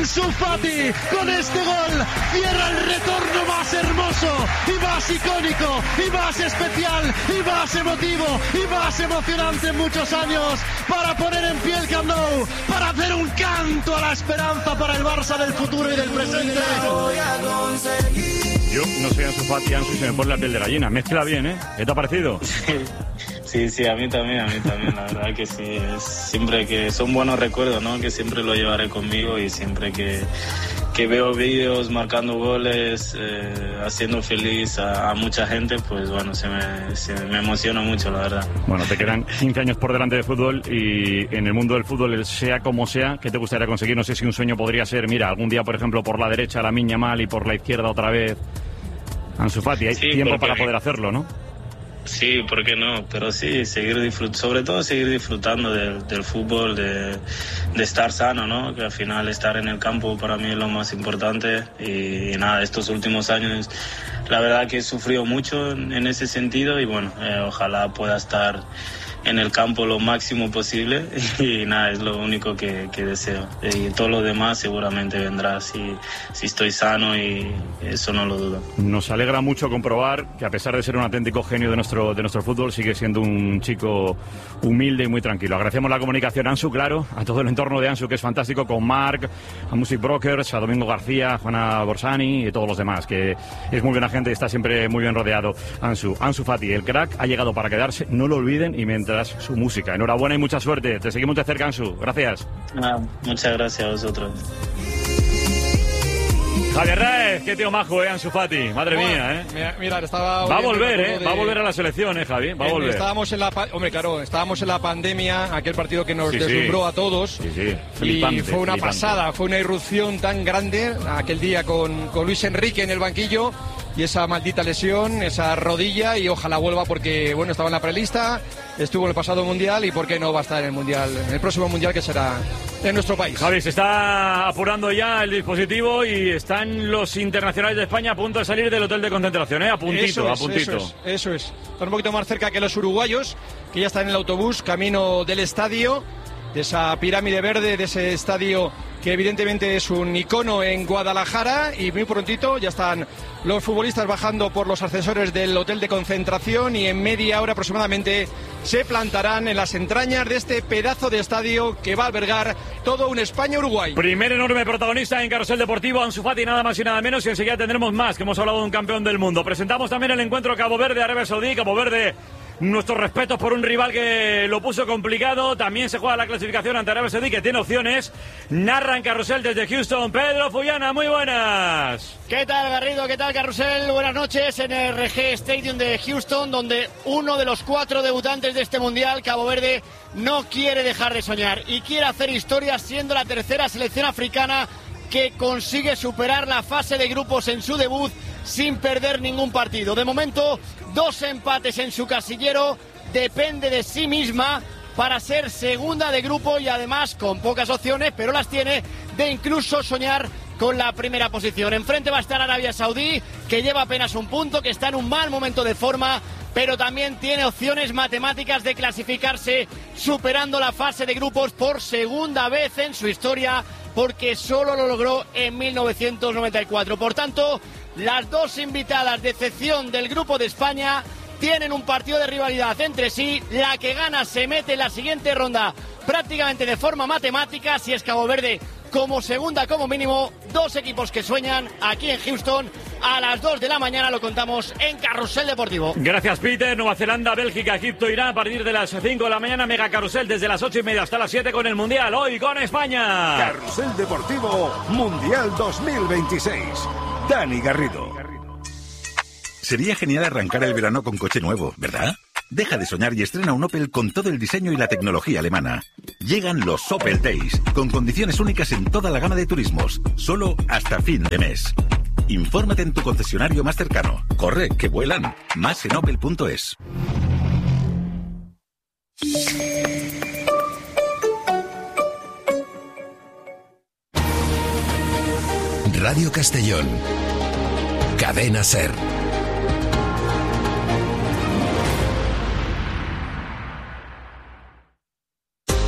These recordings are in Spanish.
Ansu Fati con este gol cierra el retorno más hermoso y más icónico y más especial y más emotivo y más emocionante en muchos años para poner en pie el Camp Nou, para hacer un canto a la esperanza para el Barça del futuro y del presente. Yo no soy Ansu Fati, Ansu, y se me pone la piel de gallina. Mezcla bien, ¿eh? ¿Qué te ha parecido? Sí, a mí también, la verdad que sí. Siempre que son buenos recuerdos, ¿no? Que siempre lo llevaré conmigo y siempre que veo vídeos marcando goles, haciendo feliz a mucha gente, pues bueno, se me emociona mucho, la verdad. Bueno, te quedan 15 años por delante de fútbol y en el mundo del fútbol, sea como sea, ¿qué te gustaría conseguir? No sé si un sueño podría ser, mira, algún día, por ejemplo, por la derecha Lamine Yamal y por la izquierda otra vez Ansu Fati. Hay tiempo para poder hacerlo, ¿no? Sí, ¿por qué no? Pero sí, sobre todo seguir disfrutando del fútbol, de estar sano, ¿no? Que al final estar en el campo para mí es lo más importante y nada, estos últimos años la verdad que he sufrido mucho en ese sentido y bueno, ojalá pueda estar en el campo lo máximo posible y nada, es lo único que deseo. Y todo lo demás seguramente vendrá si estoy sano y eso no lo dudo. Nos alegra mucho comprobar que a pesar de ser un auténtico genio de nuestro fútbol, sigue siendo un chico humilde y muy tranquilo. Agradecemos la comunicación a Ansu, claro, a todo el entorno de Ansu, que es fantástico, con Marc, a Music Brokers, a Domingo García, a Juana Borsani y todos los demás, que es muy buena gente y está siempre muy bien rodeado. Ansu Fati, el crack, ha llegado para quedarse, no lo olviden, y mientras su música. Enhorabuena y mucha suerte. Te seguimos de cerca, Ansu. Gracias. Muchas gracias a vosotros. Javier Raez, qué tío majo, Ansu Fati. Madre mía, Mira, estaba... Va a volver, va a volver a la selección, Javi. Va a volver. Estábamos en la pandemia, aquel partido que nos deslumbró a todos. Sí. Y fue una pasada, fue una irrupción tan grande aquel día con Luis Enrique en el banquillo. Y esa maldita lesión, esa rodilla, y ojalá vuelva porque, bueno, estaba en la prelista, estuvo en el pasado Mundial y por qué no va a estar en el Mundial, en el próximo Mundial que será en nuestro país. Javi, se está apurando ya el dispositivo y están los internacionales de España a punto de salir del hotel de concentración, a puntito. Eso es. Están un poquito más cerca que los uruguayos, que ya están en el autobús, camino del estadio, de esa pirámide verde, de ese estadio que evidentemente es un icono en Guadalajara, y muy prontito ya están los futbolistas bajando por los ascensores del hotel de concentración y en media hora aproximadamente se plantarán en las entrañas de este pedazo de estadio que va a albergar todo un España-Uruguay. Primer enorme protagonista en Carrusel Deportivo, Ansu Fati, nada más y nada menos, y enseguida tendremos más, que hemos hablado de un campeón del mundo. Presentamos también el encuentro Cabo Verde-Arabia Saudí. Cabo Verde, nuestros respetos por un rival que lo puso complicado. También se juega la clasificación ante Arabia Saudí, que tiene opciones. Narra en Carrusel desde Houston, Pedro Fullana, muy buenas. ¿Qué tal, Garrido? ¿Qué tal, Carrusel? Buenas noches en el RG Stadium de Houston, donde uno de los 4 debutantes de este Mundial, Cabo Verde, no quiere dejar de soñar y quiere hacer historia siendo la tercera selección africana que consigue superar la fase de grupos en su debut sin perder ningún partido. De momento, 2 empates en su casillero, depende de sí misma para ser segunda de grupo y además con pocas opciones, pero las tiene, de incluso soñar con la primera posición. Enfrente va a estar Arabia Saudí, que lleva apenas un punto, que está en un mal momento de forma, pero también tiene opciones matemáticas de clasificarse superando la fase de grupos por segunda vez en su historia, porque solo lo logró en 1994. Por tanto, las 2 invitadas de excepción del grupo de España tienen un partido de rivalidad entre sí. La que gana se mete en la siguiente ronda prácticamente de forma matemática, si es Cabo Verde como segunda como mínimo. 2 equipos que sueñan aquí en Houston a las 2 de la mañana, lo contamos en Carrusel Deportivo. Gracias, Peter. Nueva Zelanda, Bélgica, Egipto, Irán a partir de las 5 de la mañana. Mega Carrusel desde las 8:30 hasta las 7 con el Mundial. Hoy con España. Carrusel Deportivo Mundial 2026. Dani Garrido. Sería genial arrancar el verano con coche nuevo, ¿verdad? Deja de soñar y estrena un Opel con todo el diseño y la tecnología alemana. Llegan los Opel Days, con condiciones únicas en toda la gama de turismos, solo hasta fin de mes. Infórmate en tu concesionario más cercano. Corre, que vuelan. Más en opel.es. Radio Castellón. Cadena SER.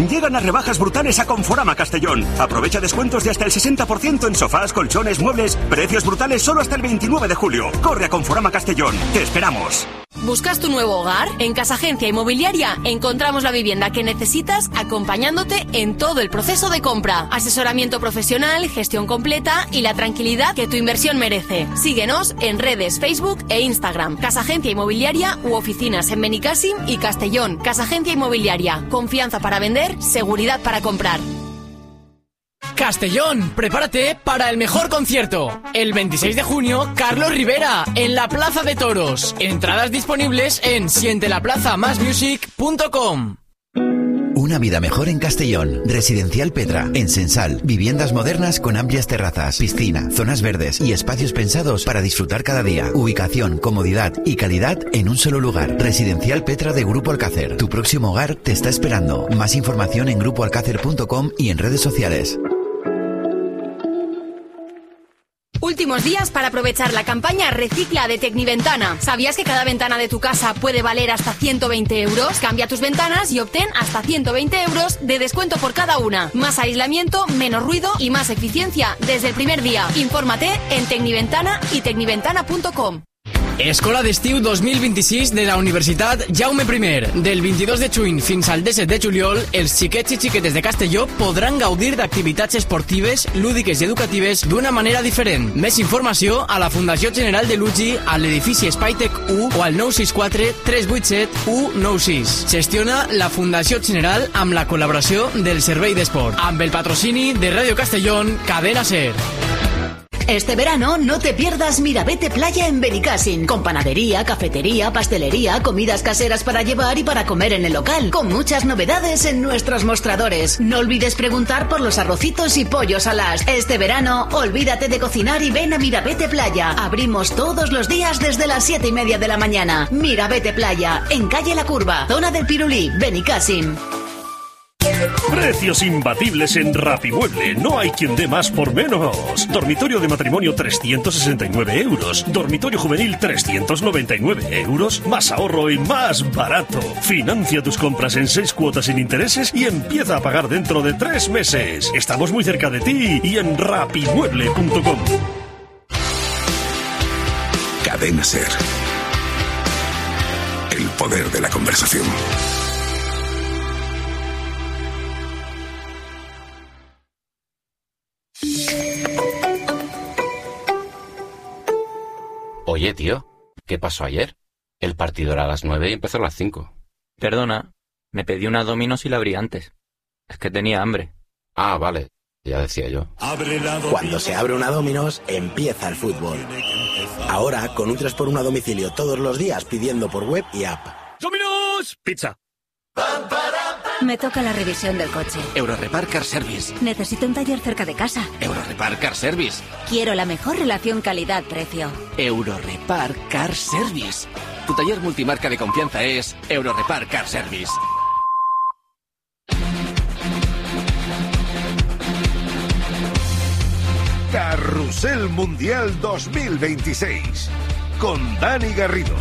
Llegan las rebajas brutales a Conforama Castellón. Aprovecha descuentos de hasta el 60% en sofás, colchones, muebles. Precios brutales solo hasta el 29 de julio. Corre a Conforama Castellón. Te esperamos. ¿Buscas tu nuevo hogar? En Casa Agencia Inmobiliaria encontramos la vivienda que necesitas, acompañándote en todo el proceso de compra. Asesoramiento profesional, gestión completa y la tranquilidad que tu inversión merece. Síguenos en redes, Facebook e Instagram. Casa Agencia Inmobiliaria u oficinas en Benicàssim y Castellón. Casa Agencia Inmobiliaria. Confianza para vender, seguridad para comprar. Castellón, prepárate para el mejor concierto. El 26 de junio, Carlos Rivera, en la Plaza de Toros. Entradas disponibles en sientelaplazamasmusic.com. Una vida mejor en Castellón. Residencial Petra, en Sensal. Viviendas modernas con amplias terrazas, piscina, zonas verdes y espacios pensados para disfrutar cada día. Ubicación, comodidad y calidad en un solo lugar. Residencial Petra de Grupo Alcácer. Tu próximo hogar te está esperando. Más información en grupoalcácer.com y en redes sociales. Últimos días para aprovechar la campaña Recicla de Tecniventana. ¿Sabías que cada ventana de tu casa puede valer hasta 120 euros? Cambia tus ventanas y obtén hasta 120 euros de descuento por cada una. Más aislamiento, menos ruido y más eficiencia desde el primer día. Infórmate en Tecniventana y tecniventana.com. Escola d'Estiu 2026 de la Universitat Jaume I. Del 22 de juny fins al 17 de juliol, els xiquets i xiquetes de Castelló podran gaudir d'activitats esportives, lúdiques i educatives d'una manera diferent. Més informació a la Fundació General de l'UGI, a l'edifici Spytec 1 o al 964 387 196. Gestiona la Fundació General amb la col·laboració del Servei d'Esport, amb el patrocini de Radio Castellón, Cadena Ser. Este verano no te pierdas Mirabete Playa en Benicàssim, con panadería, cafetería, pastelería, comidas caseras para llevar y para comer en el local, con muchas novedades en nuestros mostradores. No olvides preguntar por los arrocitos y pollos alas. Este verano, olvídate de cocinar y ven a Mirabete Playa. Abrimos todos los días desde las 7:30 de la mañana. Mirabete Playa, en calle La Curva, zona del Pirulí, Benicàssim. Precios imbatibles en Rapimueble. No hay quien dé más por menos. Dormitorio de matrimonio 369 euros. Dormitorio juvenil 399 euros. Más ahorro y más barato. Financia tus compras en 6 cuotas sin intereses y empieza a pagar dentro de 3 meses. Estamos muy cerca de ti y en rapimueble.com. Cadena Ser. El poder de la conversación. Oye, tío, ¿qué pasó ayer? El partido era a las 9 y empezó a las 5. Perdona, me pedí una Domino's y la abrí antes. Es que tenía hambre. Ah, vale, ya decía yo. Cuando se abre una Domino's, empieza el fútbol. Ahora, con un 3x1 a domicilio todos los días pidiendo por web y app. ¡Domino's! Pizza. Me toca la revisión del coche. Eurorepar Car Service. Necesito un taller cerca de casa. Eurorepar Car Service. Quiero la mejor relación calidad-precio. Eurorepar Car Service. Tu taller multimarca de confianza es Eurorepar Car Service. Carrusel Mundial 2026 con Dani Garrido.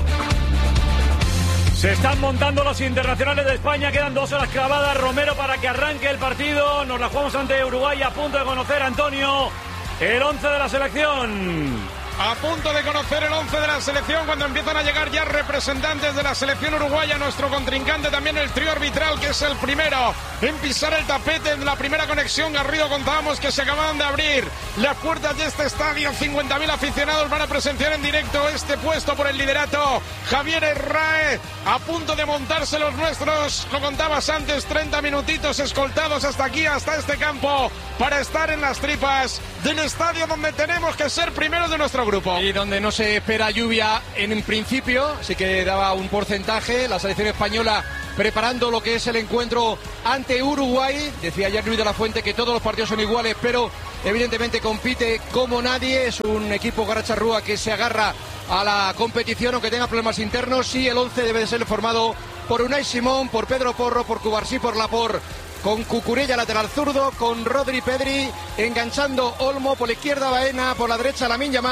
Se están montando los internacionales de España, quedan 2 horas clavadas, Romero, para que arranque el partido. Nos la jugamos ante Uruguay, a punto de conocer, Antonio, el 11 de la selección. A punto de conocer el 11 de la selección cuando empiezan a llegar ya representantes de la selección uruguaya. Nuestro contrincante también, el trío arbitral, que es el primero en pisar el tapete en la primera conexión. Garrido, contábamos que se acaban de abrir las puertas de este estadio. 50.000 aficionados van a presenciar en directo este puesto por el liderato. Javier Herrae, a punto de montarse los nuestros. Lo contabas antes, 30 minutitos escoltados hasta aquí, hasta este campo, para estar en las tripas del estadio donde tenemos que ser primeros de nuestro grupo. Y donde no se espera lluvia en principio, sí que daba un porcentaje. La selección española preparando lo que es el encuentro ante Uruguay. Decía ayer Luis de la Fuente que todos los partidos son iguales, pero evidentemente compite como nadie. Es un equipo garacharrúa que se agarra a la competición aunque tenga problemas internos, y el 11 debe de ser formado por Unai Simón, por Pedro Porro, por Cubarsí, por Laporte, con Cucurella lateral zurdo, con Rodri Pedri, enganchando Olmo, por la izquierda Baena, por la derecha Lamine Yamal,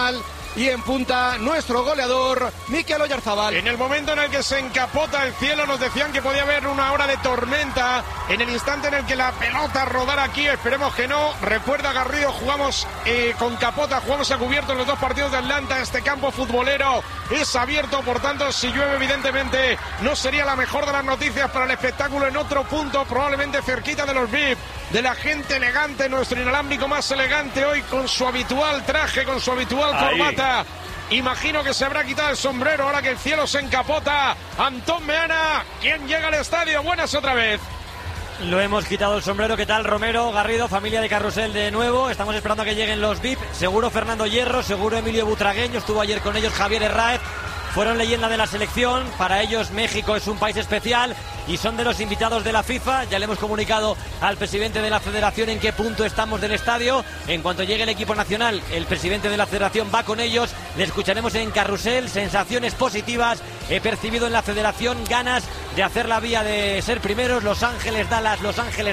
y en punta nuestro goleador Mikel Oyarzabal. En el momento en el que se encapota el cielo nos decían que podía haber una hora de tormenta. En el instante en el que la pelota rodara aquí, esperemos que no. Recuerda Garrido, jugamos con capota, jugamos a cubierto en los 2 partidos de Atlanta. Este campo futbolero es abierto, por tanto si llueve evidentemente no sería la mejor de las noticias para el espectáculo. En otro punto, probablemente cerquita de los VIP, de la gente elegante, nuestro inalámbrico más elegante hoy con su habitual traje, con su habitual corbata. Imagino que se habrá quitado el sombrero ahora que el cielo se encapota. Antón Meana, ¿quién llega al estadio? Buenas otra vez. Lo hemos quitado el sombrero. ¿Qué tal, Romero, Garrido, familia de Carrusel de nuevo? Estamos esperando a que lleguen los VIP. Seguro Fernando Hierro, seguro Emilio Butragueño. Estuvo ayer con ellos Javier Herráez. Fueron leyenda de la selección. Para ellos México es un país especial y son de los invitados de la FIFA. Ya le hemos comunicado al presidente de la federación en qué punto estamos del estadio. En cuanto llegue el equipo nacional, el presidente de la federación va con ellos. Le escucharemos en Carrusel. Sensaciones positivas. He percibido en la federación ganas de hacer la vía de ser primeros. Los Ángeles, Dallas,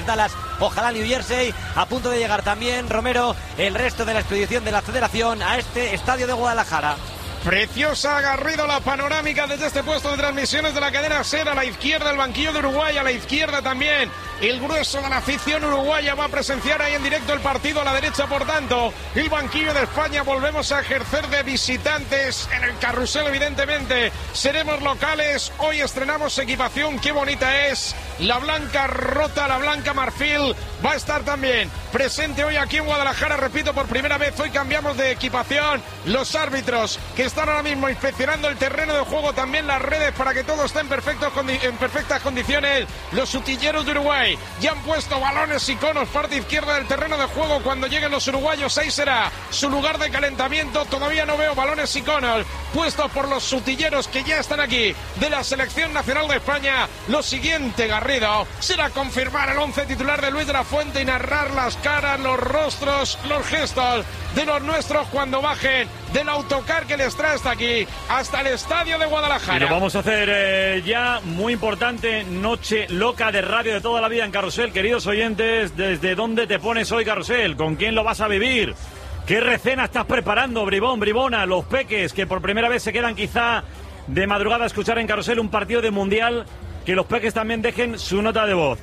ojalá New Jersey. A punto de llegar también, Romero, el resto de la expedición de la federación a este estadio de Guadalajara. Preciosa, Garrido, la panorámica desde este puesto de transmisiones de la cadena SER. A la izquierda el banquillo de Uruguay, a la izquierda también el grueso de la afición uruguaya va a presenciar ahí en directo el partido. A la derecha, por tanto, el banquillo de España. Volvemos a ejercer de visitantes en el Carrusel, evidentemente. Seremos locales. Hoy estrenamos equipación. Qué bonita es. La blanca rota, la blanca marfil va a estar también presente hoy aquí en Guadalajara. Repito, por primera vez hoy cambiamos de equipación. Los árbitros que están ahora mismo inspeccionando el terreno de juego, también las redes para que todo esté en perfectas condiciones. Los utilleros de Uruguay ya han puesto balones y conos parte izquierda del terreno de juego. Cuando lleguen los uruguayos, ahí será su lugar de calentamiento. Todavía no veo balones y conos puestos por los utilleros que ya están aquí de la selección nacional de España. Lo siguiente, Garrido, será confirmar el 11 titular de Luis de la Fuente y narrar las caras, los rostros, los gestos de los nuestros cuando bajen del autocar que les trae hasta aquí, hasta el estadio de Guadalajara. Y lo vamos a hacer ya, muy importante, noche loca de radio de toda la vida en Carrusel. Queridos oyentes, ¿desde dónde te pones hoy, Carrusel? ¿Con quién lo vas a vivir? ¿Qué recena estás preparando, Bribón, Bribona? Los peques que por primera vez se quedan quizá de madrugada a escuchar en Carrusel un partido de Mundial, que los peques también dejen su nota de voz.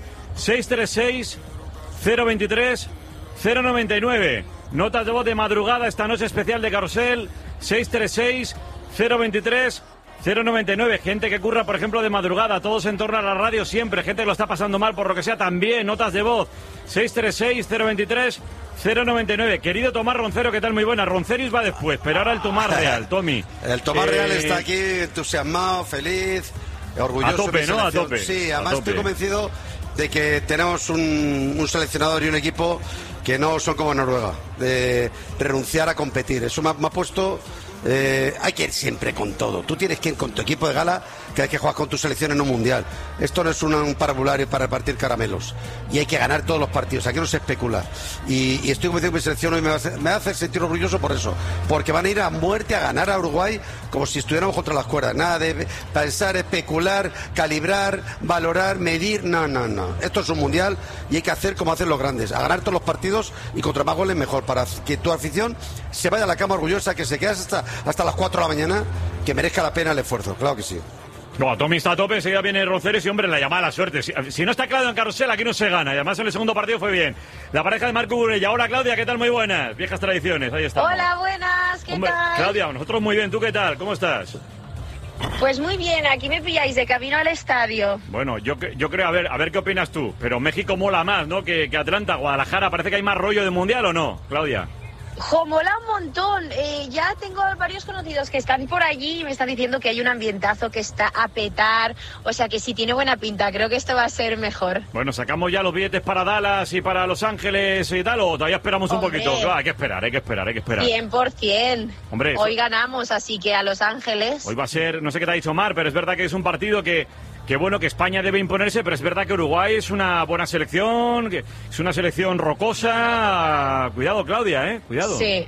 636-023-099. Notas de voz de madrugada esta noche especial de Carrusel. 636-023-099. Gente que curra, por ejemplo, de madrugada, todos en torno a la radio siempre. Gente que lo está pasando mal por lo que sea también. Notas de voz. 636-023-099. Querido Tomás Roncero, ¿qué tal? Muy buena. Ronceris va después, pero ahora el Tomás Real, Tommy. El Tomás Real está aquí entusiasmado, feliz, orgulloso. A tope, ¿no? A tope. Sí, además estoy convencido de que tenemos un seleccionador y un equipo que no son como Noruega, de renunciar a competir. Eso me ha puesto... hay que ir siempre con todo. Tú tienes que ir con tu equipo de gala, que hay que jugar con tu selección en un mundial. Esto no es un parvulario para repartir caramelos. Y hay que ganar todos los partidos. Aquí no se especula. Y estoy convencido que mi selección hoy me va a hacer sentir orgulloso por eso. Porque van a ir a muerte a ganar a Uruguay como si estuviéramos contra las cuerdas. Nada de pensar, especular, calibrar, valorar, medir. No. Esto es un mundial y hay que hacer como hacen los grandes. A ganar todos los partidos y contra más goles mejor. Para que tu afición se vaya a la cama orgullosa, que se quede hasta las 4 de la mañana, que merezca la pena el esfuerzo, claro que sí. No, Tommy está a tope, enseguida viene Ronceres y, hombre, la llamada a la suerte. Si no está Claudio en Carrusel, aquí no se gana. Y además en el segundo partido fue bien. La pareja de Marco Burella. Hola, Claudia, ¿qué tal? Muy buenas. Viejas tradiciones, ahí estamos. Hola, buenas, ¿qué tal? Claudia, nosotros muy bien. ¿Tú qué tal? ¿Cómo estás? Pues muy bien, aquí me pilláis de camino al estadio. Bueno, yo creo, a ver qué opinas tú. Pero México mola más, ¿no? Que Atlanta, Guadalajara. Parece que hay más rollo de mundial, ¿o no, Claudia? Jo, mola un montón. Ya tengo varios conocidos que están por allí y me están diciendo que hay un ambientazo que está a petar. O sea que sí, tiene buena pinta. Creo que esto va a ser mejor. Bueno, ¿sacamos ya los billetes para Dallas y para Los Ángeles y tal? ¿O todavía esperamos un poquito? Claro, hay que esperar. 100%. Hombre, hoy ganamos, así que a Los Ángeles. Hoy va a ser, no sé qué te ha dicho Mar, pero es verdad que es un partido que bueno, que España debe imponerse, pero es verdad que Uruguay es una buena selección, que es una selección rocosa. Cuidado, Claudia, cuidado. Sí.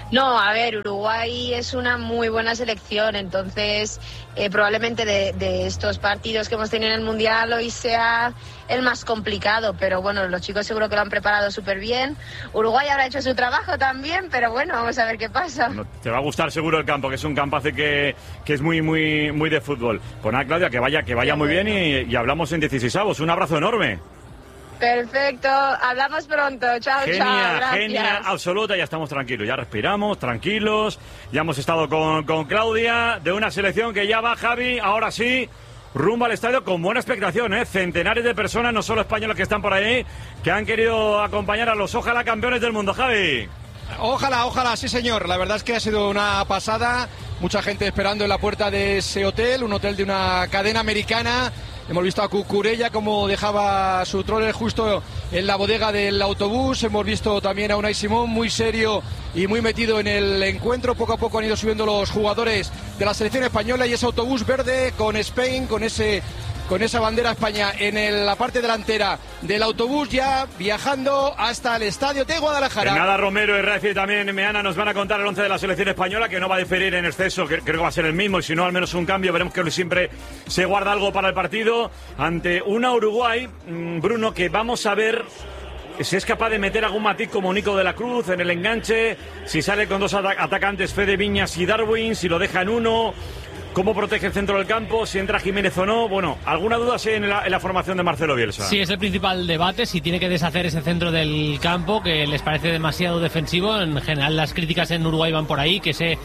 No, a ver, Uruguay es una muy buena selección, entonces probablemente de estos partidos que hemos tenido en el Mundial hoy sea el más complicado, pero bueno, los chicos seguro que lo han preparado súper bien. Uruguay habrá hecho su trabajo también, pero bueno, vamos a ver qué pasa. Bueno, te va a gustar seguro el campo, que es un campazo que es muy de fútbol. Pues nada, Claudia, que vaya muy bien y hablamos en 16avos. Un abrazo enorme. Perfecto, hablamos pronto. Chao, chao. Gracias. Genia absoluta, ya estamos tranquilos, ya respiramos, tranquilos. Ya hemos estado con Claudia, de una selección que ya va, Javi, ahora sí, rumbo al estadio con buena expectación, ¿eh? Centenares de personas, no solo españoles que están por ahí, que han querido acompañar a los ojalá campeones del mundo, Javi. Ojalá, sí señor. La verdad es que ha sido una pasada. Mucha gente esperando en la puerta de ese hotel, un hotel de una cadena americana. Hemos visto a Cucurella como dejaba su troller justo en la bodega del autobús. Hemos visto también a Unai Simón muy serio y muy metido en el encuentro. Poco a poco han ido subiendo los jugadores de la selección española y ese autobús verde con Spain, con esa bandera España en la parte delantera del autobús, ya viajando hasta el estadio de Guadalajara. En nada, Romero, Herrera y también Meana nos van a contar el 11 de la selección española, que no va a diferir en exceso, creo que va a ser el mismo, y si no, al menos un cambio. Veremos que siempre se guarda algo para el partido ante una Uruguay, Bruno, que vamos a ver si es capaz de meter algún matiz como Nico de la Cruz en el enganche, si sale con dos atacantes, Fede Viñas y Darwin, si lo deja en uno. ¿Cómo protege el centro del campo? ¿Si entra Jiménez o no? Bueno, ¿alguna duda sí en la formación de Marcelo Bielsa? Sí, es el principal debate, si tiene que deshacer ese centro del campo, que les parece demasiado defensivo. En general, las críticas en Uruguay van por ahí, que ese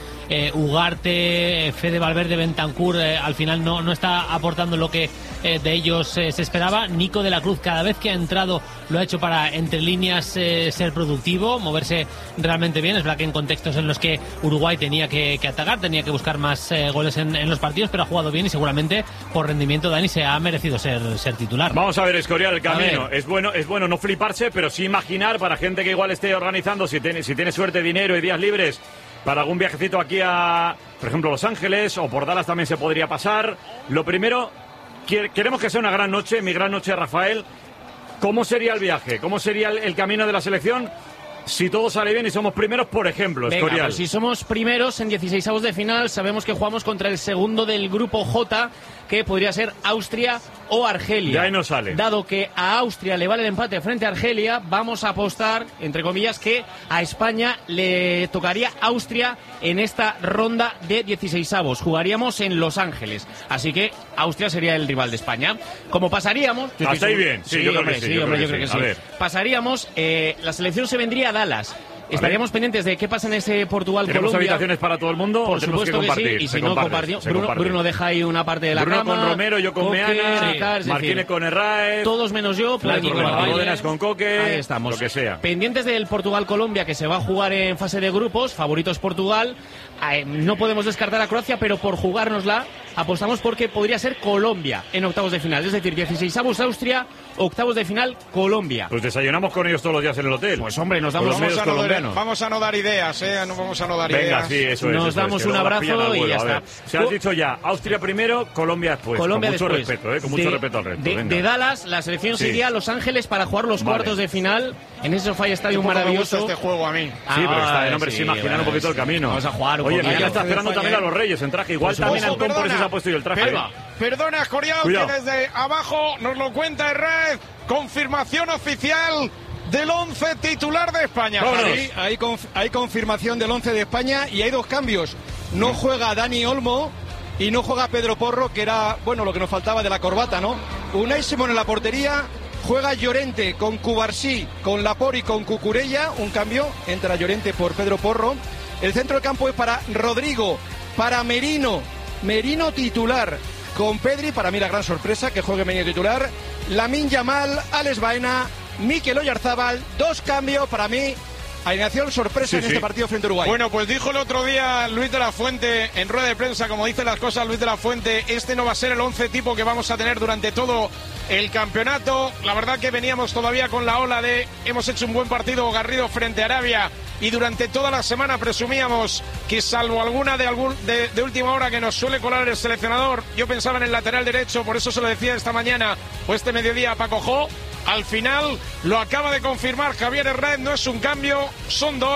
Ugarte, Fede Valverde, Bentancur, al final no está aportando lo que de ellos se esperaba. Nico de la Cruz, cada vez que ha entrado, lo ha hecho para, entre líneas, ser productivo, moverse realmente bien. Es verdad que en contextos en los que Uruguay tenía que atacar, tenía que buscar más goles en los partidos, pero ha jugado bien y seguramente por rendimiento Dani se ha merecido ser titular. Vamos a ver, Escorial, el camino. Es bueno no fliparse, pero sí imaginar para gente que igual esté organizando, si tiene suerte, dinero y días libres, para algún viajecito aquí a, por ejemplo, Los Ángeles o por Dallas también se podría pasar. Lo primero, queremos que sea una gran noche, mi gran noche, Rafael. ¿Cómo sería el viaje? ¿Cómo sería el camino de la selección? Si todo sale bien y somos primeros, por ejemplo, Escorial. Venga, pues si somos primeros en 16avos de final, sabemos que jugamos contra el segundo del grupo J, que podría ser Austria o Argelia. Ya ahí no sale. Dado que a Austria le vale el empate frente a Argelia, vamos a apostar, entre comillas, que a España le tocaría Austria en esta ronda de 16avos. Jugaríamos en Los Ángeles. Así que Austria sería el rival de España. Como pasaríamos... ¿Hasta ahí bien? Sí, yo creo que sí. Yo creo que sí. Pasaríamos, la selección se vendría a Dallas. Estaríamos pendientes de qué pasa en ese Portugal-Colombia. ¿Tenemos habitaciones para todo el mundo? Por supuesto que sí, y si no compartimos. Bruno deja ahí una parte de la cama. Bruno con Romero, yo con Meana, Martínez con Herrera. Todos menos yo, Módenas con Coque. Ahí estamos. Lo que sea. Pendientes del Portugal-Colombia, que se va a jugar en fase de grupos. Favoritos Portugal. No podemos descartar a Croacia, pero por jugárnosla apostamos porque podría ser Colombia en octavos de final. Es decir, 16avos Austria, octavos de final Colombia. Pues desayunamos con ellos todos los días en el hotel. Pues hombre, nos damos medios colombianos. Vamos a no dar ideas, no vamos a no dar ideas. Venga, sí, eso es. Nos damos un abrazo y ya está. Se has dicho ya, Austria primero, Colombia después. Colombia con mucho después. respeto, con mucho respeto al resto. De Dallas, la selección se iría a Los Ángeles para jugar los cuartos de final en ese SoFi Stadium maravilloso. Me gusta este juego a mí. Sí, pero está bien, hombre, sí, imaginar un poquito el camino. Vamos a jugar un poquito. Oye, Mañana está esperando también a los Reyes en traje. Igual también Antón por eso se ha puesto yo el traje. Perdona, Escorial, que desde abajo nos lo cuenta Herrera. Confirmación oficial del 11 titular de España. Sí, hay confirmación del 11 de España y hay dos cambios. No juega Dani Olmo y no juega Pedro Porro, que era, bueno, lo que nos faltaba de la corbata, ¿no? Unai Simón en la portería. Juega Llorente con Cubarsí, con Laporte y con Cucurella. Un cambio, entra Llorente por Pedro Porro. El centro del campo es para Rodrigo, para Merino titular, con Pedri, para mí la gran sorpresa, que juegue Merino titular, Lamine Yamal, Alex Baena, Mikel Oyarzábal. Dos cambios para mí, alineación sorpresa en este partido frente a Uruguay. Bueno, pues dijo el otro día Luis de la Fuente, en rueda de prensa, como dice las cosas Luis de la Fuente, este no va a ser el 11 tipo que vamos a tener durante todo el campeonato. La verdad que veníamos todavía con la ola de hemos hecho un buen partido Garrido frente a Arabia y durante toda la semana presumíamos que salvo alguna de última hora que nos suele colar el seleccionador, yo pensaba en el lateral derecho, por eso se lo decía esta mañana o este mediodía a Paco Jo. Al final lo acaba de confirmar Javier Herrera, no es un cambio, son dos.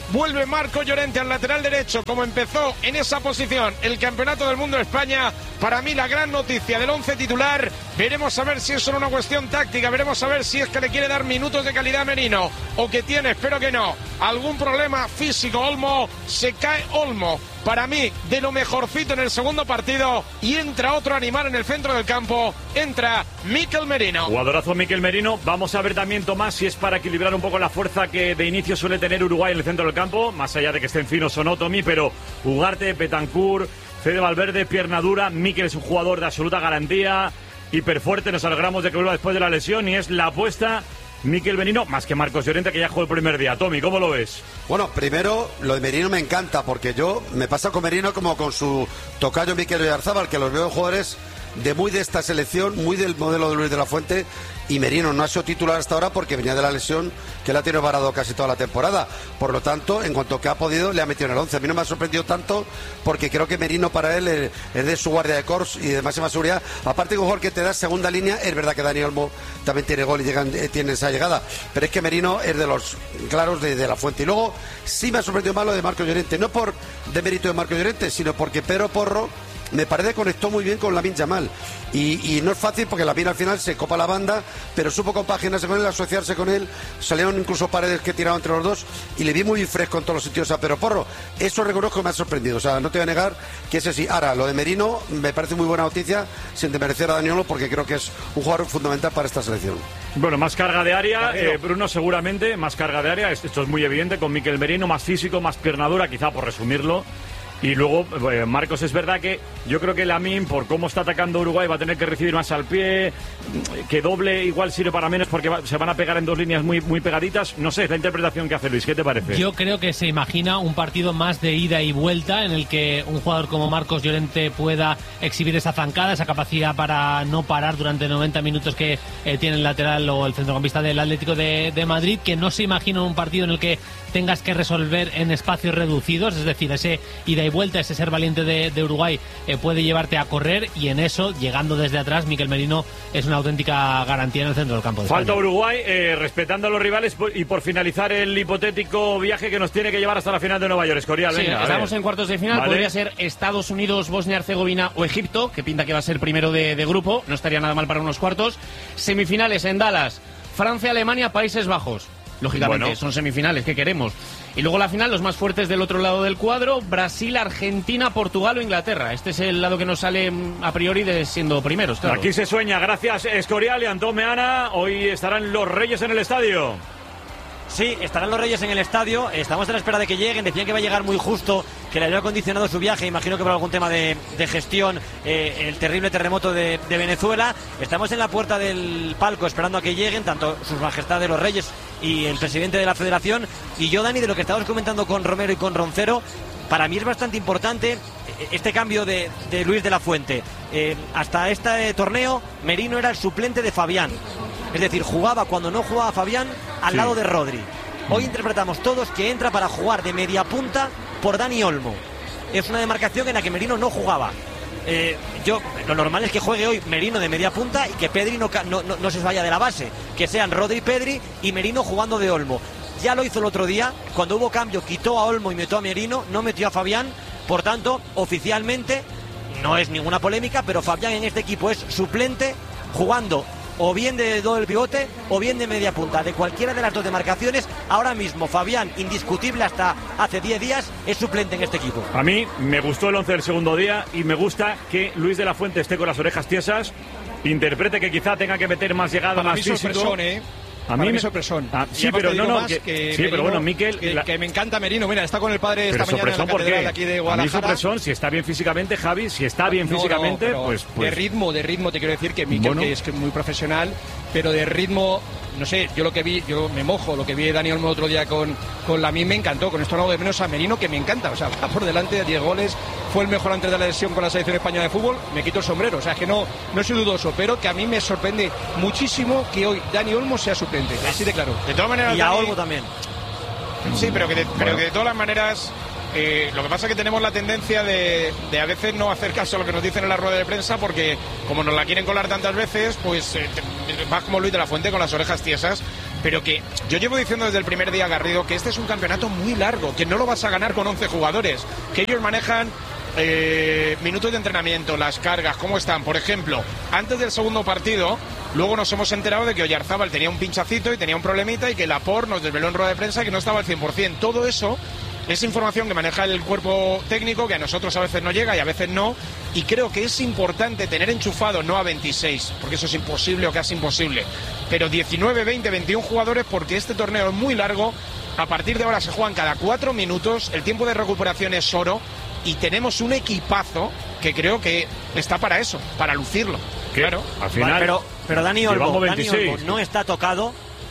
Vuelve Marco Llorente al lateral derecho, como empezó en esa posición el Campeonato del Mundo de España. Para mí la gran noticia del 11 titular. Veremos a ver si es solo una cuestión táctica, veremos a ver si es que le quiere dar minutos de calidad a Merino, o que tiene, espero que no, algún problema físico. Olmo, se cae Olmo. Para mí, de lo mejorcito en el segundo partido, y entra otro animal en el centro del campo, entra Mikel Merino. Jugadorazo Mikel Merino. Vamos a ver también, Tomás, si es para equilibrar un poco la fuerza que de inicio suele tener Uruguay en el centro del campo, más allá de que estén finos o no, Tommy, pero Ugarte, Bentancur, Fede Valverde, pierna dura. Mikel es un jugador de absoluta garantía, hiperfuerte, nos alegramos de que vuelva después de la lesión, y es la apuesta Mikel Merino, más que Marcos Llorente, que ya jugó el primer día. Tommy, ¿cómo lo ves? Bueno, primero, lo de Merino me encanta, porque me pasa con Merino como con su tocayo Mikel Oyarzabal, que los veo jugadores de esta selección, muy del modelo de Luis de la Fuente, y Merino no ha sido titular hasta ahora porque venía de la lesión que le ha tenido varado casi toda la temporada. Por lo tanto, en cuanto que ha podido, le ha metido en el 11. A mí no me ha sorprendido tanto, porque creo que Merino para él es de su guardia de corps y de máxima seguridad. Aparte que un jugador que te da segunda línea, es verdad que Dani Olmo también tiene gol y tiene esa llegada, pero es que Merino es de los claros de la Fuente. Y luego sí me ha sorprendido más lo de Marco Llorente, no por demérito de Marco Llorente, sino porque Pedro Porro me parece que conectó muy bien con Lamine Yamal, y no es fácil porque Lamine al final se copa la banda, pero supo compaginarse con él, asociarse con él. Salieron incluso paredes que tiraban entre los dos, y le vi muy fresco en todos los sitios a Pedro Porro. Eso reconozco que me ha sorprendido, o sea, no te voy a negar que ese sí. Ahora, lo de Merino me parece muy buena noticia, sin desmerecer a Daniolo, porque creo que es un jugador fundamental para esta selección. Bueno, más carga de área, Bruno, seguramente, más carga de área, esto es muy evidente, con Mikel Merino, más físico, más piernadura, quizá por resumirlo. Y luego, Marcos, es verdad que yo creo que Lamine, por cómo está atacando Uruguay, va a tener que recibir más al pie, que doble igual sirve para menos porque se van a pegar en dos líneas muy, muy pegaditas. No sé, es la interpretación que hace Luis. ¿Qué te parece? Yo creo que se imagina un partido más de ida y vuelta, en el que un jugador como Marcos Llorente pueda exhibir esa zancada, esa capacidad para no parar durante 90 minutos que tiene el lateral o el centrocampista del Atlético de Madrid, que no se imagina un partido en el que tengas que resolver en espacios reducidos, es decir, ese ida y vuelta, ese ser valiente de Uruguay puede llevarte a correr, y en eso, llegando desde atrás, Mikel Merino es una auténtica garantía en el centro del campo de Falta España. Uruguay, respetando a los rivales, y por finalizar el hipotético viaje que nos tiene que llevar hasta la final de Nueva York. Escorial, sí, venga, estamos en cuartos de final, vale. Podría ser Estados Unidos, Bosnia-Herzegovina o Egipto, que pinta que va a ser primero de grupo, no estaría nada mal para unos cuartos. Semifinales en Dallas, Francia, Alemania, Países Bajos. Lógicamente, bueno, son semifinales, ¿qué queremos? Y luego la final, los más fuertes del otro lado del cuadro, Brasil, Argentina, Portugal o Inglaterra. Este es el lado que nos sale a priori de siendo primeros, claro. Aquí se sueña, gracias Escorial y Antón Meana. Hoy estarán los Reyes en el estadio. Sí, estarán los Reyes en el estadio, estamos a la espera de que lleguen, decían que va a llegar muy justo, que le había condicionado su viaje, imagino que por algún tema de gestión, el terrible terremoto de Venezuela. Estamos en la puerta del palco esperando a que lleguen, tanto sus majestades los Reyes y el presidente de la Federación. Y yo, Dani, de lo que estábamos comentando con Romero y con Roncero, para mí es bastante importante este cambio de Luis de la Fuente. Hasta este torneo, Merino era el suplente de Fabián. Es decir, jugaba cuando no jugaba Fabián al lado de Rodri. Hoy interpretamos todos que entra para jugar de media punta por Dani Olmo. Es una demarcación en la que Merino no jugaba. Lo normal es que juegue hoy Merino de media punta y que Pedri no se vaya de la base. Que sean Rodri, Pedri y Merino jugando de Olmo. Ya lo hizo el otro día, cuando hubo cambio, quitó a Olmo y metió a Merino, no metió a Fabián. Por tanto, oficialmente, no es ninguna polémica, pero Fabián en este equipo es suplente, jugando o bien de doble pivote o bien de media punta. De cualquiera de las dos demarcaciones, ahora mismo Fabián, indiscutible hasta hace 10 días, es suplente en este equipo. A mí me gustó el 11 del segundo día, y me gusta que Luis de la Fuente esté con las orejas tiesas, interprete que quizá tenga que meter más llegada, más físico. A mí me sorpresón. Sí, pero no, sí, pero bueno, Mikel, que me encanta Merino. Mira, está con el padre esta mañana en la catedral de aquí de Guadalajara. A mí sorpresón, si está bien físicamente, Javi, si está bien físicamente, pues de ritmo te quiero decir que Mikel, que es muy profesional, pero de ritmo, no sé, yo lo que vi, yo me mojo, lo que vi de Dani Olmo otro día con Lamine me encantó. Con esto no hago de menos a Merino, que me encanta, o sea, va por delante de 10 goles, fue el mejor antes de la lesión con la selección española de fútbol, me quito el sombrero, o sea, que no soy dudoso, pero que a mí me sorprende muchísimo que hoy Dani Olmo sea suplente, así de claro. De todas maneras, y a Olmo también. Sí, pero que de todas las maneras, lo que pasa es que tenemos la tendencia de a veces no hacer caso a lo que nos dicen en la rueda de prensa, porque como nos la quieren colar tantas veces, pues vas como Luis de la Fuente con las orejas tiesas. pero que yo llevo diciendo desde el primer día, Garrido, que este es un campeonato muy largo, que no lo vas a ganar con 11 jugadores, que ellos manejan minutos de entrenamiento, las cargas, cómo están. Por ejemplo, antes del segundo partido, luego nos hemos enterado de que Oyarzábal tenía un pinchacito y tenía un problemita y que Laporte nos desveló en rueda de prensa que no estaba al 100%. Todo eso es información que maneja el cuerpo técnico, que a nosotros a veces no llega y a veces no, y creo que es importante tener enchufado, no a 26, porque eso es imposible o casi imposible, pero 19, 20, 21 jugadores, porque este torneo es muy largo. A partir de ahora se juegan cada 4 minutos, el tiempo de recuperación es oro, y tenemos un equipazo que creo que está para eso, para lucirlo. Claro, al final. Vale, pero Dani Olmo no está tocado.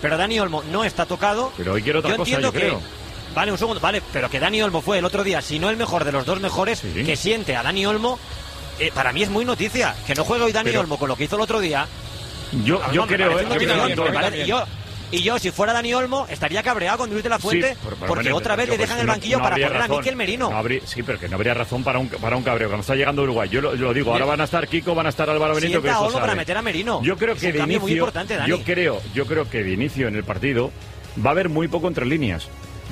Pero hoy quiero otra cosa, yo creo. Vale, un segundo, vale, pero que Dani Olmo fue el otro día, si no el mejor de los dos mejores, sí. Que siente a Dani Olmo, para mí es muy noticia. Que no juegue hoy Dani Olmo con lo que hizo el otro día. Yo creo, Y yo, si fuera Dani Olmo, estaría cabreado con Luis de la Fuente, porque otra vez le dejan el banquillo para poner a Mikel Merino. Sí, pero que no habría razón para un cabreo. Cuando está llegando Uruguay, yo lo digo, ahora van a estar Kiko, van a estar Álvaro Benito. Sienta a Olmo para meter a Merino. Yo creo que de inicio, muy importante, Dani. yo creo que de inicio en el partido va a haber muy poco entre líneas.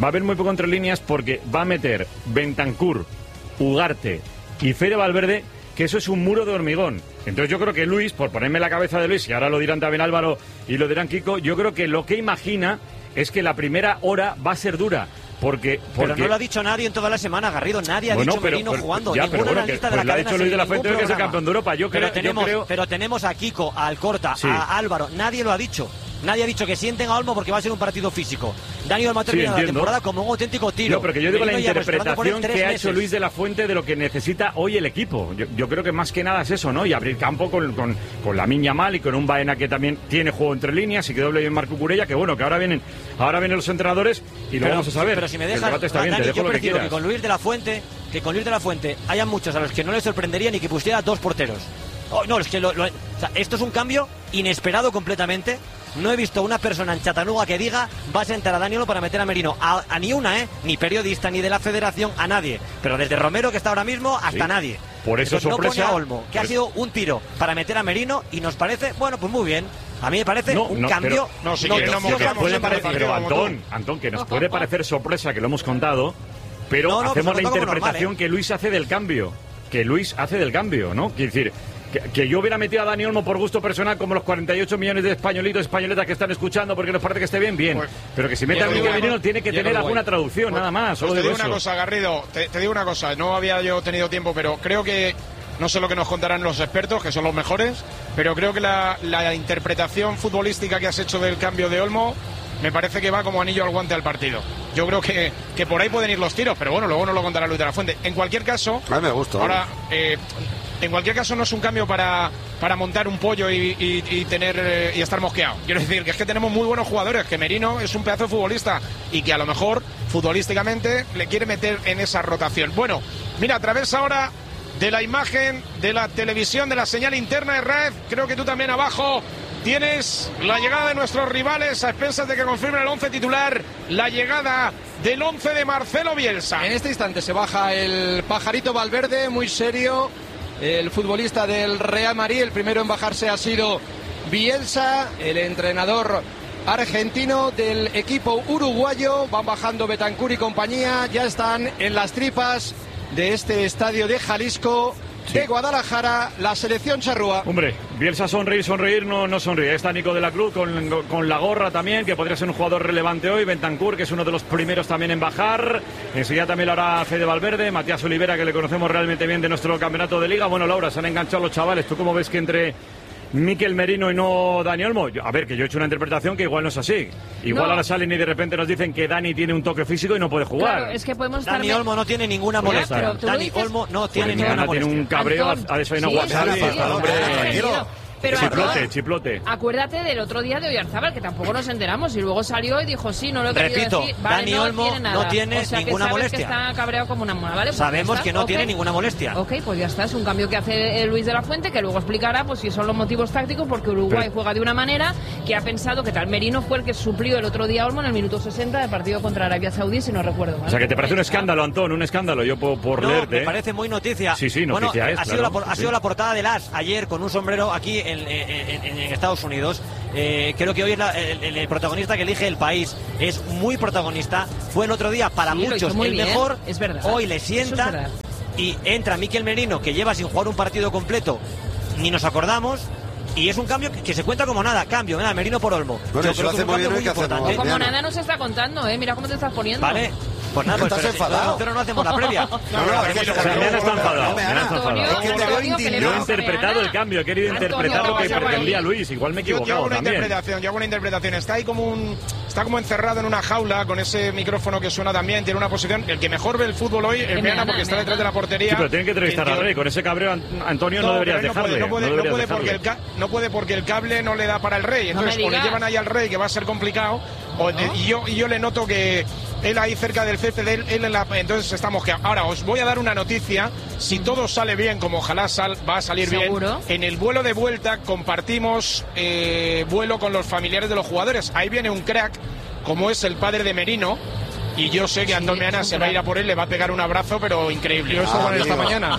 Porque va a meter Bentancur, Ugarte y Fede Valverde, que eso es un muro de hormigón. Entonces yo creo que Luis, por ponerme la cabeza de Luis, y ahora lo dirán también Álvaro y lo dirán Kiko, yo creo que lo que imagina es que la primera hora va a ser dura. Porque pero no lo ha dicho nadie en toda la semana, Garrido. Nadie ha dicho Merino jugando. Ninguna analista de la cadena. Lo ha dicho Luis de la Fuente, que es el campeón de Europa. Pero tenemos a Kiko, a Alcorta, sí, a Álvaro. Nadie lo ha dicho. Nadie ha dicho que sienten a Olmo porque va a ser un partido físico. Dani Olmo ha terminado la temporada como un auténtico tiro. No, pero que yo digo la interpretación que ha hecho Luis de la Fuente de lo que necesita hoy el equipo. Yo creo que más que nada es eso, ¿no? Y abrir campo con Lamine Yamal y con un Baena que también tiene juego entre líneas y que doble bien Marco Curella, que bueno, que ahora vienen los entrenadores y lo vamos a saber. Pero si me dejas, Dani, yo prefiero que con Luis de la Fuente haya muchos a los que no les sorprendería ni que pusiera 2 porteros. Oh, no, es que esto es un cambio inesperado completamente. No he visto una persona en Chattanooga que diga va a sentar a Dani Olmo para meter a Merino. A ni una, ni periodista, ni de la federación, a nadie. Pero desde Romero, que está ahora mismo, hasta nadie. Por eso no pone a Olmo, que ha sido un tiro para meter a Merino, y nos parece, bueno, pues muy bien. A mí me parece un cambio. Pero Antón, que nos puede parecer sorpresa, que lo hemos contado, pero hacemos la interpretación que Luis hace del cambio. ¿No? Quiere decir, que yo hubiera metido a Dani Olmo por gusto personal, como los 48 millones de españoletas que están escuchando porque nos parece que esté bien. Pues, pero que si mete a Mikel Merino tiene que tener alguna traducción, nada más. Te digo una cosa, Garrido, te digo una cosa, no había yo tenido tiempo, pero creo que, no sé lo que nos contarán los expertos, que son los mejores, pero creo que la interpretación futbolística que has hecho del cambio de Olmo me parece que va como anillo al guante al partido. Yo creo que por ahí pueden ir los tiros, pero bueno, luego nos lo contará Luis de la Fuente. En cualquier caso, a mí me gusta. Ahora, en cualquier caso no es un cambio para montar un pollo y tener y estar mosqueado. Quiero decir que es que tenemos muy buenos jugadores, que Merino es un pedazo de futbolista y que a lo mejor futbolísticamente le quiere meter en esa rotación. Bueno, mira, a través ahora de la imagen de la televisión, de la señal interna de RAEF, creo que tú también abajo tienes la llegada de nuestros rivales a expensas de que confirmen el 11 titular, la llegada del 11 de Marcelo Bielsa. En este instante se baja el pajarito Valverde, muy serio, el futbolista del Real Madrid. El primero en bajarse ha sido Bielsa, el entrenador argentino del equipo uruguayo. Van bajando Bentancur y compañía, ya están en las tripas de este estadio de Jalisco. De Guadalajara, la selección charrúa. Hombre, Bielsa sonreír no sonríe. Está Nico de la Cruz con la gorra también, que podría ser un jugador relevante hoy. Bentancur, que es uno de los primeros también en bajar. Enseguida también lo hará Fede Valverde. Matías Olivera, que le conocemos realmente bien de nuestro campeonato de liga. Bueno, Laura, se han enganchado los chavales. ¿Tú cómo ves que entre Mikel Merino y no Dani Olmo? A ver, que yo he hecho una interpretación que igual no es así. Igual ahora salen y de repente nos dicen que Dani tiene un toque físico y no puede jugar. Claro, es que podemos Dani Olmo no tiene ninguna molestia. Dani Olmo no tiene ninguna molestia. Tiene un cabreo, ha desayunado WhatsApp. Pero chiplote. Acuérdate del otro día de Oyarzábal, que tampoco nos enteramos, y luego salió y dijo, sí, no lo he querido decir. Vale, Dani Olmo no tiene ninguna molestia. Que está cabreado como una mona, ¿vale? Pues sabemos que no tiene ninguna molestia. Ok, pues ya está, es un cambio que hace Luis de la Fuente, que luego explicará pues si son los motivos tácticos, porque Uruguay juega de una manera que ha pensado que tal Merino fue el que suplió el otro día a Olmo en el minuto 60 del partido contra Arabia Saudí, si no recuerdo mal. O sea, que te parece un escándalo, Antón, un escándalo, yo por leerte. Me parece muy noticia. Sí, noticia ha sido la portada del AS ayer con un sombrero aquí en Estados Unidos. Creo que hoy es el protagonista que elige el país. Es muy protagonista. Fue el otro día para muchos el mejor. Es verdad. Hoy le sienta y entra Mikel Merino, que lleva sin jugar un partido completo. Ni nos acordamos. Y es un cambio que se cuenta como nada. Cambio, mira, Merino por Olmo. Bueno, eso lo hace muy bien, hay que hacerlo. Como nada no se está contando, mira cómo te estás poniendo. Vale. Pues nada, pues estás enfadado. Pero no hacemos la previa. Meana está enfadado. Yo he interpretado el cambio, he querido interpretar lo que pretendía Luis. Igual me he equivocado yo hago una también. interpretación. Está ahí está como encerrado en una jaula con ese micrófono que suena también. Tiene una posición. El que mejor ve el fútbol hoy es Meana, porque está detrás de la portería. Sí, pero tienen que entrevistar a Rey. Con ese cabreo, Antonio, no deberías dejarle. No puede porque el cable no le da para el Rey. Entonces, o le llevan ahí al Rey, que va a ser complicado. Y yo le noto que él ahí cerca del césped, entonces estamos que ahora os voy a dar una noticia. Si todo sale bien, como ojalá va a salir ¿Seguro? bien, en el vuelo de vuelta compartimos vuelo con los familiares de los jugadores. Ahí viene un crack como es el padre de Merino. Y yo sé que Antón Meana se va a ir a por él, le va a pegar un abrazo, pero increíble. Yo eso esta mañana.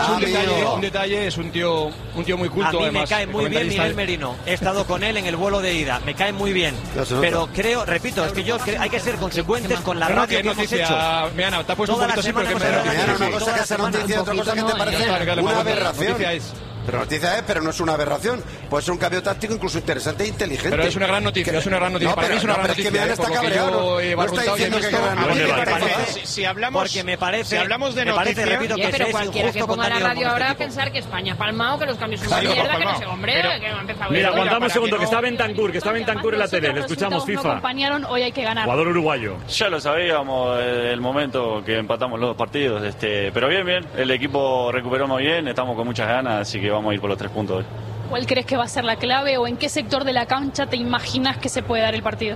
Un detalle, es un tío muy culto. A mí además, me cae muy bien Miguel Merino. He estado con él en el vuelo de ida. Me cae muy bien. Pero repito, es que hay que ser consecuentes con la radio que hemos hecho. Meana, te ha puesto un poquito así, pero que una cosa que sea noticia, otra cosa que te parece una aberración. Pero noticia es, pero no es una aberración. Puede ser un cambio táctico incluso interesante e inteligente. Pero es una gran noticia, No, para mí es una gran noticia. Que está cabreado. No está diciendo que si hablamos, porque me parece, si hablamos de noticias, repito, que pero cualquiera que ponga la radio ahora va a pensar que España ha palmado, que los cambios son una mierda, que no sé, hombre, que no ha empezado. Mira, aguantamos un segundo, que está Bentancur en la tele. Le escuchamos, FIFA. No acompañaron, hoy hay que ganar. Jugador uruguayo. Ya lo sabíamos el momento que empatamos los dos partidos, pero bien, el equipo recuperó muy bien, estamos con muchas ganas, así que vamos a ir por los 3 puntos hoy. ¿Cuál crees que va a ser la clave o en qué sector de la cancha te imaginas que se puede dar el partido?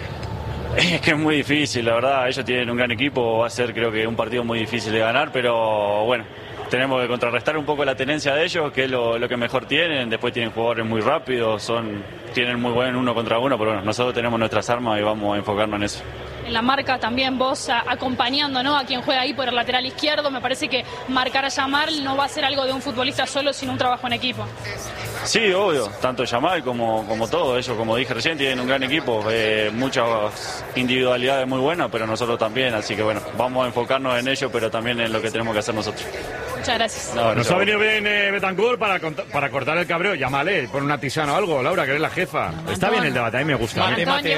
Es que es muy difícil, la verdad, ellos tienen un gran equipo, va a ser creo que un partido muy difícil de ganar, pero bueno, tenemos que contrarrestar un poco la tenencia de ellos, que es lo que mejor tienen. Después tienen jugadores muy rápidos, tienen muy buen 1 contra 1, pero bueno, nosotros tenemos nuestras armas y vamos a enfocarnos en eso. En la marca también vos acompañando, ¿no?, a quien juega ahí por el lateral izquierdo. Me parece que marcar a Yamal no va a ser algo de un futbolista solo, sino un trabajo en equipo. Sí, obvio, tanto Yamal como todo, ellos, como dije recién, tienen un gran equipo, muchas individualidades muy buenas, pero nosotros también, así que bueno, vamos a enfocarnos en ello, pero también en lo que tenemos que hacer nosotros. Muchas gracias. Nos ha venido bien Bentancur para cortar el cabreo. Llámale, pon una tisana o algo, Laura, que eres la jefa. Está bien el debate, a mí me gusta.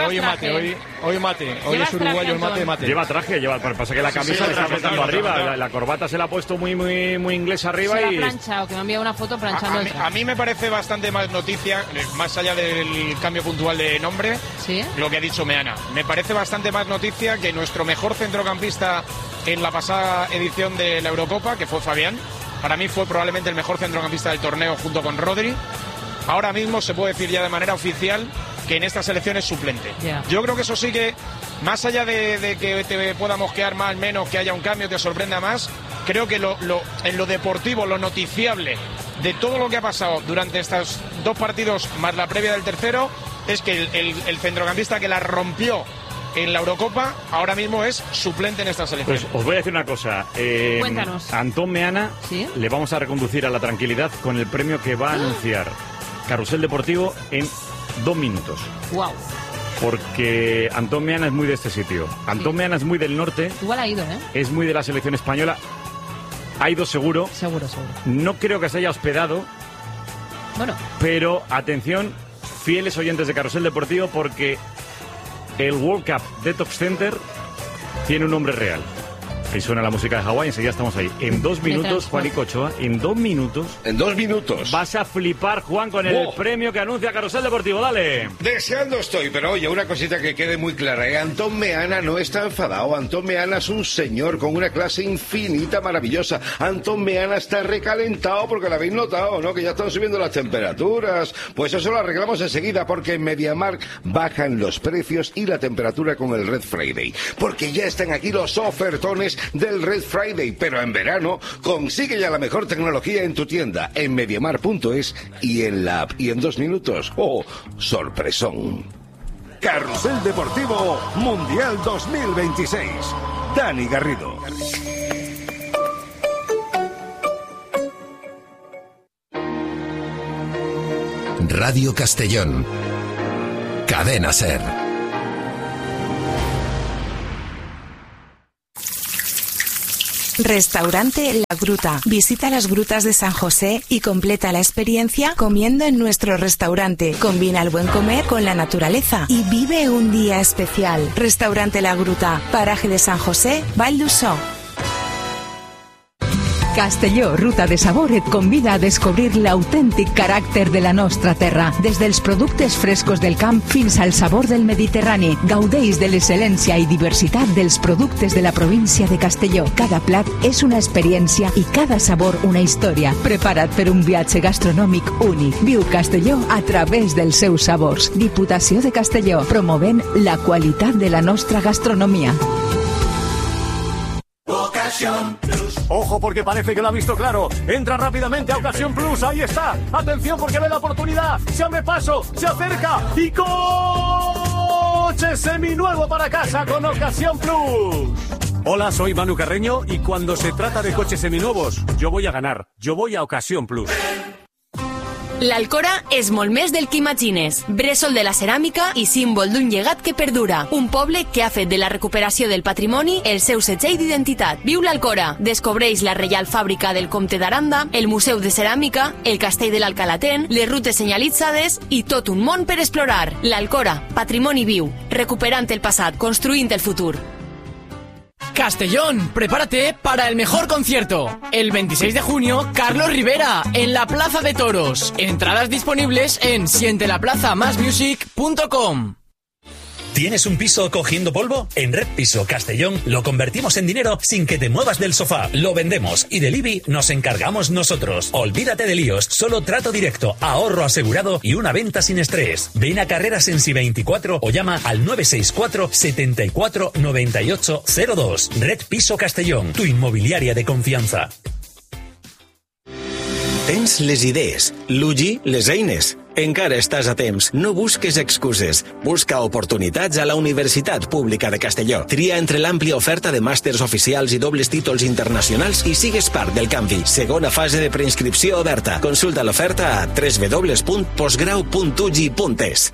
Hoy es uruguayo el mate. Lleva traje, pasa que la camisa le está apretando arriba, la corbata se la ha puesto muy inglesa arriba. Se la ha planchado, que me ha enviado una foto planchando. A mí me parece bastante más noticia, más allá del cambio puntual de nombre, ¿sí?, lo que ha dicho Meana. Me parece bastante más noticia que nuestro mejor centrocampista en la pasada edición de la Eurocopa, que fue Fabián. Para mí fue probablemente el mejor centrocampista del torneo junto con Rodri. Ahora mismo se puede decir ya de manera oficial que en esta selección es suplente. Yo creo que eso sí que, más allá de que te pueda mosquear más, menos, que haya un cambio, te sorprenda más, creo que en lo deportivo, lo noticiable de todo lo que ha pasado durante estos 2 partidos más la previa del tercero, es que el centrocampista que la rompió en la Eurocopa ahora mismo es suplente en esta selección. Pues os voy a decir una cosa. Cuéntanos. A Antón Meana, ¿sí?, le vamos a reconducir a la tranquilidad con el premio que va a anunciar Carrusel Deportivo en 2 minutos. Wow. Porque Antón Meana es muy de este sitio. Antón Meana es muy del norte. Igual ha ido, Es muy de la selección española. Ha ido seguro. Seguro. No creo que se haya hospedado. Bueno. Pero, atención, fieles oyentes de Carrusel Deportivo, porque el World Cup Detox Center tiene un nombre real. Ahí suena la música de Hawái, enseguida estamos ahí. En 2 minutos, Juanico Ochoa, en 2 minutos... En 2 minutos. Vas a flipar, Juan, con el premio que anuncia Carrusel Deportivo, dale. Deseando estoy, pero oye, una cosita que quede muy clara, Antón Meana no está enfadado. Antón Meana es un señor con una clase infinita, maravillosa. Antón Meana está recalentado porque lo habéis notado, ¿no?, que ya están subiendo las temperaturas. Pues eso lo arreglamos enseguida, porque en MediaMarkt bajan los precios y la temperatura con el Red Friday. Porque ya están aquí los ofertones del Red Friday, pero en verano consigue ya la mejor tecnología en tu tienda, en MediaMarkt.es y en la app. Y en 2 minutos, sorpresón. Carrusel Deportivo Mundial 2026. Dani Garrido. Radio Castellón. Cadena SER. Restaurante La Gruta. Visita las grutas de San José y completa la experiencia comiendo en nuestro restaurante. Combina el buen comer con la naturaleza y vive un día especial. Restaurante La Gruta, paraje de San José, Vall d'Uixó. Castelló, ruta de sabor, et convida a descobrir l'autèntic caràcter de la nostra terra. Des dels productes frescos del camp fins al sabor del Mediterrani. Gaudeix de l'excel·lència i diversitat dels productes de la província de Castelló. Cada plat és una experiència i cada sabor una història. Prepara't per un viatge gastronòmic únic. Viu Castelló a través dels seus sabors. Diputació de Castelló, promovent la qualitat de la nostra gastronomia. Ojo porque parece que lo ha visto claro. Entra rápidamente a Ocasión Plus. Ahí está. Atención porque ve la oportunidad. Se abre paso. Se acerca. Y coche seminuevo para casa con Ocasión Plus. Hola, soy Manu Carreño y cuando se trata de coches seminuevos, yo voy a ganar. Yo voy a Ocasión Plus. L'Alcora és molt més del que imagines. Bressol de la ceràmica i símbol d'un llegat que perdura. Un poble que ha fet de la recuperació del patrimoni el seu setxell d'identitat. Viu l'Alcora. Descobreix la Reial Fàbrica del Comte d'Aranda, el Museu de Ceràmica, el Castell de l'Alcalatén, les rutes senyalitzades i tot un món per explorar. L'Alcora, patrimoni viu, recuperant el passat, construint el futur. Castellón, prepárate para el mejor concierto. El 26 de junio, Carlos Rivera, en la Plaza de Toros. Entradas disponibles en sientelaplazamasmusic.com. ¿Tienes un piso cogiendo polvo? En Red Piso Castellón lo convertimos en dinero sin que te muevas del sofá. Lo vendemos y del IBI nos encargamos nosotros. Olvídate de líos, solo trato directo, ahorro asegurado y una venta sin estrés. Ven a Carreras en Si 24 o llama al 964 74 98 02. Red Piso Castellón, tu inmobiliaria de confianza. Tens les idees, l'UGI les eines. Encara estàs a temps. No busques excuses. Busca oportunitats a la Universitat Pública de Castelló. Tria entre l'àmplia oferta de màsters oficials i dobles títols internacionals i sigues part del canvi. Segona fase de preinscripció oberta. Consulta l'oferta a www.postgrau.ugi.es.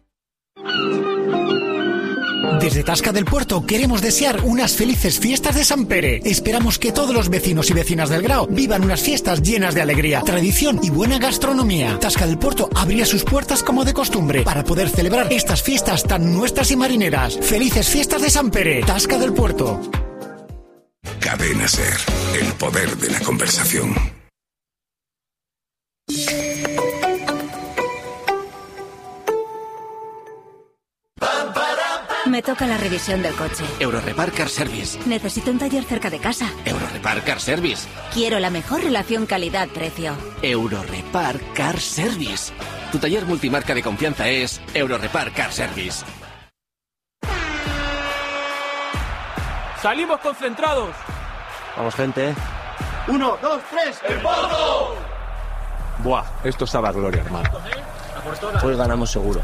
Desde Tasca del Puerto queremos desear unas felices fiestas de San Pere. Esperamos que todos los vecinos y vecinas del Grao vivan unas fiestas llenas de alegría, tradición y buena gastronomía. Tasca del Puerto abrirá sus puertas como de costumbre para poder celebrar estas fiestas tan nuestras y marineras. Felices fiestas de San Pere. Tasca del Puerto. Cadena SER, el poder de la conversación. Me toca la revisión del coche. Eurorepar Car Service. Necesito un taller cerca de casa. Eurorepar Car Service. Quiero la mejor relación calidad-precio. Eurorepar Car Service. Tu taller multimarca de confianza es Eurorepar Car Service. ¡Salimos concentrados! Vamos, gente. 1, 2, 3, ¡el Porto! Buah, esto estaba a gloria, hermano. Hoy ganamos seguro.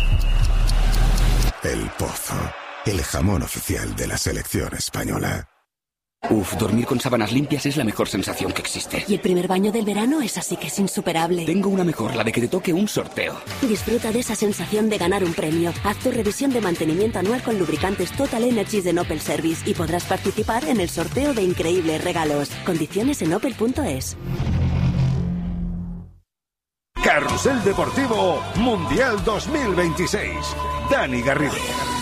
El Pozo, el jamón oficial de la selección española. Uf, dormir con sábanas limpias es la mejor sensación que existe. Y el primer baño del verano es así que es insuperable. Tengo una mejor, la de que te toque un sorteo. Disfruta de esa sensación de ganar un premio. Haz tu revisión de mantenimiento anual con lubricantes Total Energies de Opel Service y podrás participar en el sorteo de increíbles regalos. Condiciones en opel.es. Carrusel Deportivo Mundial 2026. Dani Garrido.